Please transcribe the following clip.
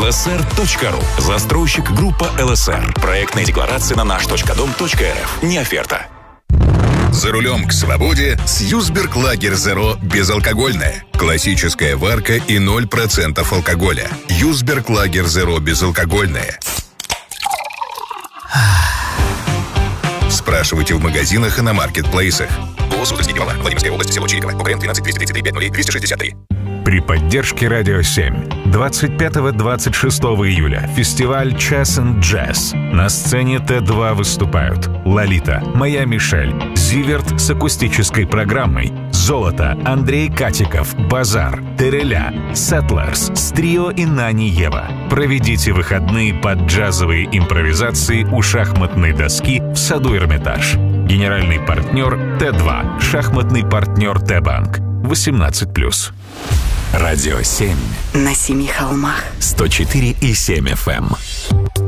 lsr.ru. Застройщик группа ЛСР. Проектная декларация на наш.дом.рф. Не оферта. За рулем к свободе с Юсберг Лагер Zero безалкогольное. Классическая варка и 0% алкоголя. Юсберг Лагер Zero безалкогольное. Спрашивайте в магазинах и на маркетплейсах. Суздальский Невала, Владимирская область, село Чириково, УКРН 12 233 50 263. При поддержке Радио 7 25-26 июля фестиваль «Час and Jazz». На сцене Т2 выступают Лолита, Моя Мишель, Зиверт с акустической программой, Золото, Андрей Катиков, Базар, Тереля, Сеттлерс, Стрио и Нани Ева. Проведите выходные под джазовые импровизации у шахматной доски в саду Эрмитаж. Генеральный партнер Т2, шахматный партнер Т-банк. 18+. Радио 7. На 7 холмах. 104,7 FM.